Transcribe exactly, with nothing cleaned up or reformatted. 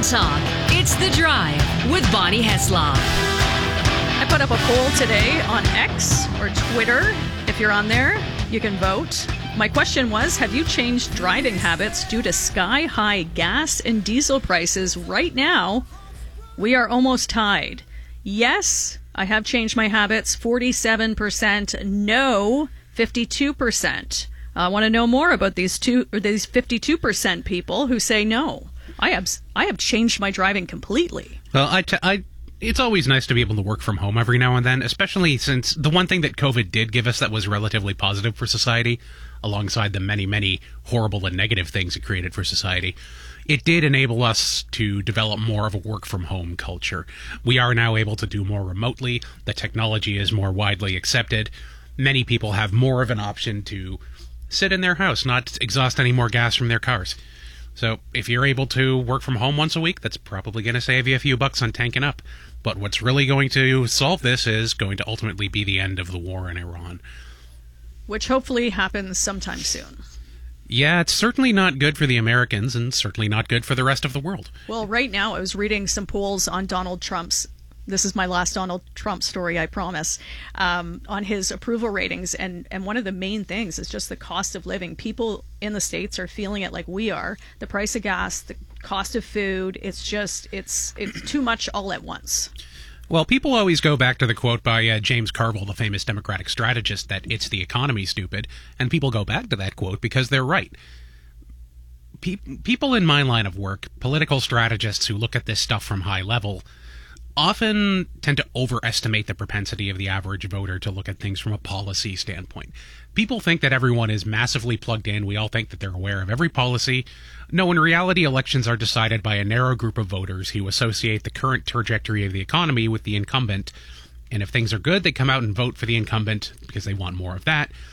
Talk. It's The Drive with Bonnie Heslop. I put up a poll today on X or Twitter. If you're on there, you can vote. My question was, have you changed driving habits due to sky-high gas and diesel prices right now? We are almost tied. Yes, I have changed my habits, forty-seven percent. No, fifty-two percent. I want to know more about these two, or these fifty-two percent people who say no. I have, I have changed my driving completely. Well, I, t- I, it's always nice to be able to work from home every now and then, especially since the one thing that COVID did give us that was relatively positive for society, alongside the many, many horrible and negative things it created for society, it did enable us to develop more of a work-from-home culture. We are now able to do more remotely. The technology is more widely accepted. Many people have more of an option to sit in their house, not exhaust any more gas from their cars. So if you're able to work from home once a week, that's probably going to save you a few bucks on tanking up. But what's really going to solve this is going to ultimately be the end of the war in Iran. Which hopefully happens sometime soon. Yeah, it's certainly not good for the Americans and certainly not good for the rest of the world. Well, right now I was reading some polls on Donald Trump's, this is my last Donald Trump story, I promise, um, on his approval ratings. And, and one of the main things is just the cost of living. People in the States are feeling it like we are. The price of gas, the cost of food, it's just, it's it's too much all at once. Well, people always go back to the quote by uh, James Carville, the famous Democratic strategist, that it's the economy, stupid. And people go back to that quote because they're right. Pe- people in my line of work, political strategists who look at this stuff from high level, often tend to overestimate the propensity of the average voter to look at things from a policy standpoint. People think that everyone is massively plugged in. We all think that they're aware of every policy. No, in reality, elections are decided by a narrow group of voters who associate the current trajectory of the economy with the incumbent. And if things are good, they come out and vote for the incumbent because they want more of that.